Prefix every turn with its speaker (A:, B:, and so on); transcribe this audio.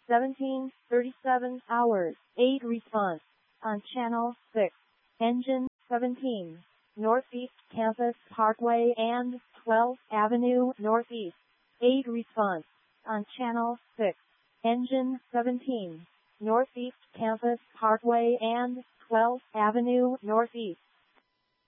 A: 17:37 hours, 8 response. On Channel 6. Engine 17. Northeast Campus Parkway and 12th Avenue Northeast. 8 response. On Channel 6. Engine 17. Northeast Campus Parkway and 12th Avenue Northeast.